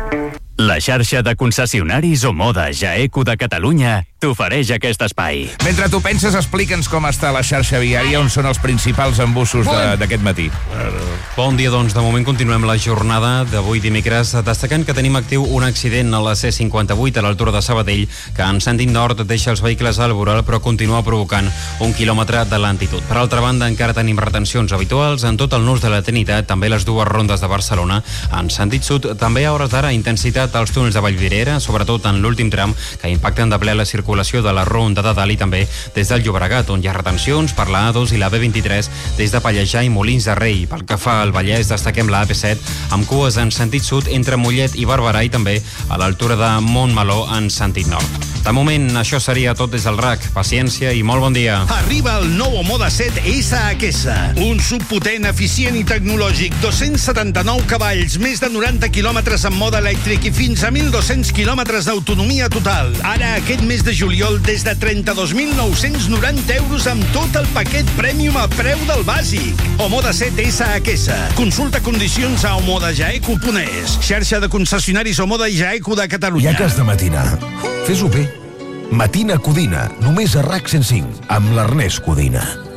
La xarxa de concessionaris Omoda Jaeco de Catalunya t'ofereix aquest espai. Mentre tu penses, explica'ns com està la xarxa viària, on són els principals embussos d'aquest matí. Bon dia, doncs. De moment continuem la jornada d'avui dimecres, destacant que tenim actiu un accident a la C58 a l'altura de Sabadell, que en sentit nord deixa els vehicles al voral, però continua provocant 1 quilòmetre de lentitud. Per altra banda, encara tenim retencions habituals en tot el nus de la Trinitat, també les dues rondes de Barcelona. En sentit sud, també a hores d'ara, intensitat als túnels de Vallvidrera, sobretot en l'últim tram, que impacten de ple la circulació de la Ronda de Dalt i també des del Llobregat, on hi ha retencions per la A2 i la B23 des de Pallejà i Molins de Rei. Pel que fa al Vallès, destaquem la AP7 amb cues en sentit sud entre Mollet i Barberà i també a l'altura de Montmeló en sentit nord. De moment, això seria tot des del RAC. Paciència i molt bon dia. Arriba el nou Omoda 7 SHS, un subpotent, eficient i tecnològic, 279 cavalls, més de 90 quilòmetres en mode elèctric i fins a 1.200 quilòmetres d'autonomia total. Ara, aquest mes de juliol, des de 32.990 euros amb tot el paquet Premium a preu del bàsic. Omoda 7 SHS. Consulta condicions a omodajaeco.es. Xarxa de concessionaris Omoda i Jaeco de Catalunya. Ja que has de matinar, fes-ho bé. Matina Codina, només a RAC 105, amb l'Ernest Codina.